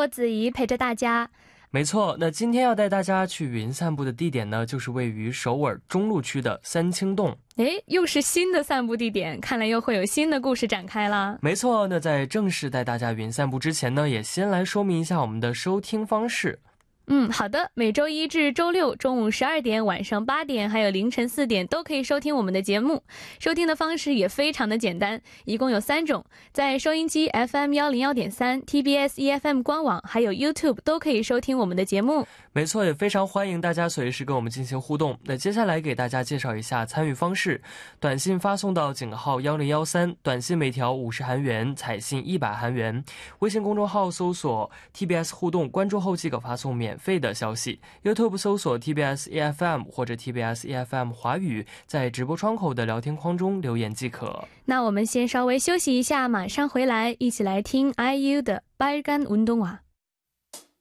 多子怡陪着大家。 没错，那今天要带大家去云散步的地点呢，就是位于首尔中路区的三清洞。 又是新的散步地点，看来又会有新的故事展开啦。 没错，那在正式带大家云散步之前呢，也先来说明一下我们的收听方式。 好的，每周一至周六中午12点、晚上8点还有凌晨4点都可以收听我们的节目。收听的方式也非常的简单，一共有3种，在收音机 FM101.3、TBS EFM 官网还有 YouTube 都可以收听我们的节目。 没错，也非常欢迎大家随时跟我们进行互动。那接下来给大家介绍一下参与方式，短信发送到井号1013，短信每条50韩元，彩信100韩元。微信公众号搜索 TBS 互动，关注后即可发送免费的消息。 YouTube 搜索 TBS EFM 或者 TBS EFM 华语，在直播窗口的聊天框中留言即可。 那我们先稍微休息一下，马上回来一起来听 IU 的빨간 운동화。